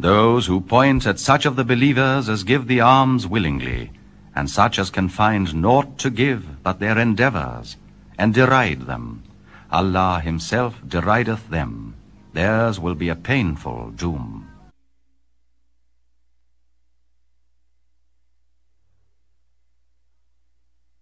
Those who point at such of the believers as give the alms willingly, and such as can find naught to give but their endeavors, and deride them, Allah himself derideth them. Theirs will be a painful doom.